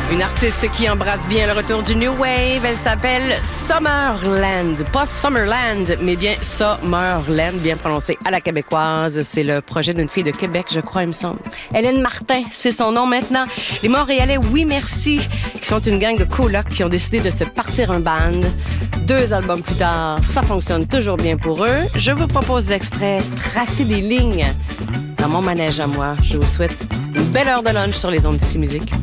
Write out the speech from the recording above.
Une artiste qui embrasse bien le retour du New Wave. Elle s'appelle Summerland. Pas Summerland, mais bien Summerland, bien prononcé à la québécoise. C'est le projet d'une fille de Québec, je crois, il me semble. Hélène Martin, c'est son nom maintenant. Les Montréalais, oui merci, qui sont une gang de colocs qui ont décidé de se partir un band. 2 albums plus tard, ça fonctionne toujours bien pour eux. Je vous propose l'extrait « Tracer des lignes » dans mon manège à moi. Je vous souhaite une belle heure de lunch sur les ondes d'ici musique.